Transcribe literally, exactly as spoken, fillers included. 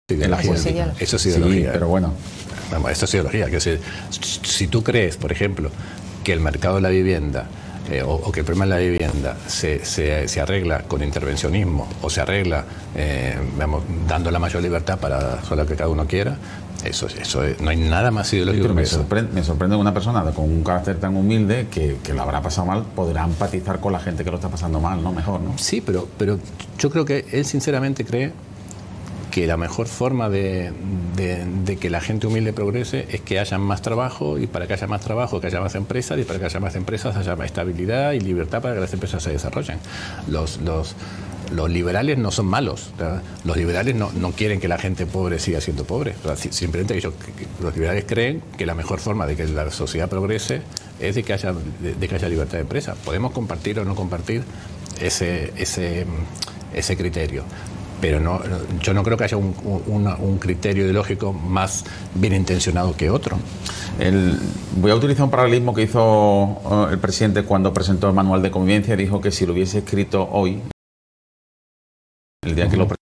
Ideología. Eso, ideología. Eso es ideología. Sí, pero bueno. Vamos, esto es ideología. Que si, si tú crees, por ejemplo, que el mercado de la vivienda eh, o, o que el problema de la vivienda se, se, se arregla con intervencionismo o se arregla eh, vamos, dando la mayor libertad para hacer lo que cada uno quiera, eso, eso es, no hay nada más ideológico que me eso. sorprende, me sorprende una persona con un carácter tan humilde que, que lo habrá pasado mal, podrá empatizar con la gente que lo está pasando mal, ¿no? Mejor, ¿no? Sí, pero, pero yo creo que él sinceramente cree que la mejor forma de, de, de que la gente humilde progrese es que haya más trabajo, y para que haya más trabajo que haya más empresas, y para que haya más empresas haya más estabilidad y libertad para que las empresas se desarrollen. Los, los, los liberales no son malos, ¿verdad? Los liberales no, no quieren que la gente pobre siga siendo pobre, ¿verdad? Simplemente ellos, los liberales creen que la mejor forma de que la sociedad progrese es de que haya, de, de que haya libertad de empresa. Podemos compartir o no compartir ese, ese, ese criterio, pero no, yo no creo que haya un, un, un criterio ideológico más bien intencionado que otro. El, voy a utilizar un paralelismo que hizo el presidente cuando presentó el manual de convivencia. Dijo que si lo hubiese escrito hoy, el día uh-huh. que lo